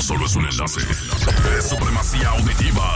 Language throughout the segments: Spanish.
no solo es un enlace, es supremacía auditiva.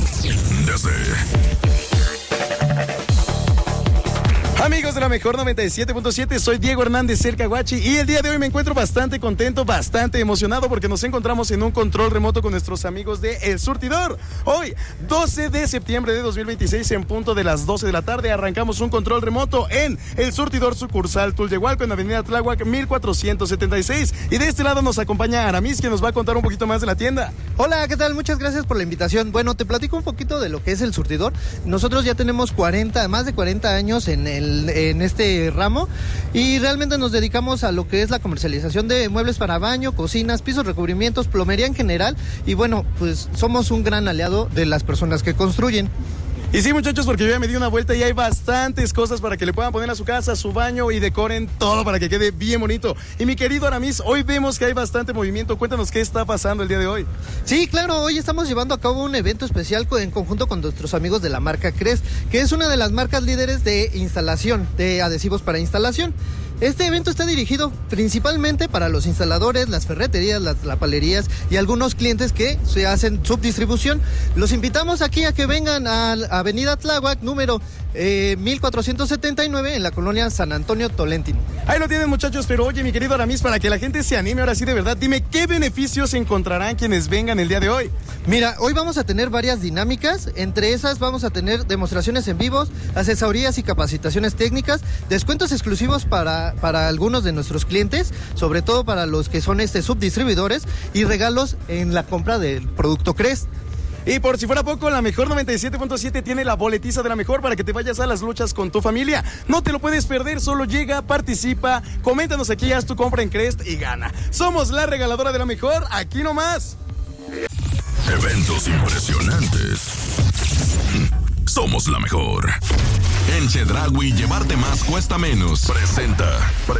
Amigos de la mejor 97.7, soy Diego Hernández el Caguachi y el día de hoy me encuentro bastante contento, bastante emocionado porque nos encontramos en un control remoto con nuestros amigos de El Surtidor. Hoy, 12 de septiembre de 2026, en punto de las 12 de la tarde, arrancamos un control remoto en El Surtidor sucursal Tulyehualco, en Avenida Tláhuac 1476. Y de este lado nos acompaña Aramis, que nos va a contar un poquito más de la tienda. Hola, ¿qué tal? Muchas gracias por la invitación. Bueno, te platico un poquito de lo que es El Surtidor. Nosotros ya tenemos más de 40 años en este ramo y realmente nos dedicamos a lo que es la comercialización de muebles para baño, cocinas, pisos, recubrimientos, plomería en general y bueno, pues somos un gran aliado de las personas que construyen. Y sí, muchachos, porque yo ya me di una vuelta y hay bastantes cosas para que le puedan poner a su casa, a su baño y decoren todo para que quede bien bonito. Y mi querido Aramis, hoy vemos que hay bastante movimiento. Cuéntanos qué está pasando el día de hoy. Sí, claro, hoy estamos llevando a cabo un evento especial en conjunto con nuestros amigos de la marca Cres, que es una de las marcas líderes de instalación, de adhesivos para instalación. Este evento está dirigido principalmente para los instaladores, las ferreterías, las lapalerías y algunos clientes que se hacen subdistribución. Los invitamos aquí a que vengan a Avenida Tláhuac, número 1479, en la colonia San Antonio Tolentino. Ahí lo tienen, muchachos, pero oye, mi querido Aramis, para que la gente se anime ahora sí de verdad, dime qué beneficios encontrarán quienes vengan el día de hoy. Mira, hoy vamos a tener varias dinámicas, entre esas vamos a tener demostraciones en vivos, asesorías y capacitaciones técnicas, descuentos exclusivos para algunos de nuestros clientes, sobre todo para los que son subdistribuidores, y regalos en la compra del producto Cres. Y por si fuera poco, la mejor 97.7 tiene la boletiza de la mejor para que te vayas a las luchas con tu familia. No te lo puedes perder, solo llega, participa, coméntanos aquí, haz tu compra en Crest y gana. Somos la regaladora de la mejor, aquí nomás. Eventos impresionantes. Somos la mejor. En Chedraui, llevarte más cuesta menos. Presenta.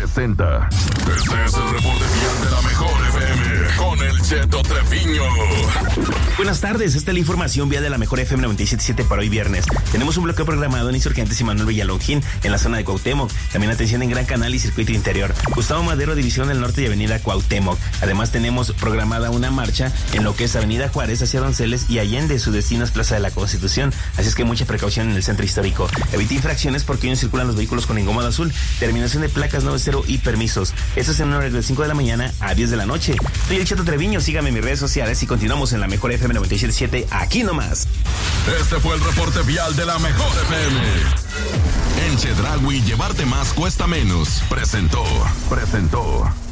Este es el reporte vial de la mejor FM con el Cheto Treviño. Buenas tardes, esta es la información vial de la mejor FM 97.7 para hoy viernes. Tenemos un bloqueo programado en Insurgentes y Manuel Villalongín en la zona de Cuauhtémoc. También atención en Gran Canal y Circuito Interior. Gustavo Madero, División del Norte y Avenida Cuauhtémoc. Además tenemos programada una marcha en lo que es Avenida Juárez hacia Donceles y Allende. Su destino es Plaza de la Constitución. Así es que mucha precaución en el centro histórico. Evite infracciones porque hoy circulan los vehículos con engomado azul, terminación de placas 90 y permisos. Esto es en horario de 5 de la mañana a 10 de la noche. Soy el Cheto Treviño, sígame en mis redes sociales y continuamos en la mejor FM 97.7, aquí nomás. Este fue el reporte vial de la mejor FM. En Chedraui, llevarte más cuesta menos. Presentó.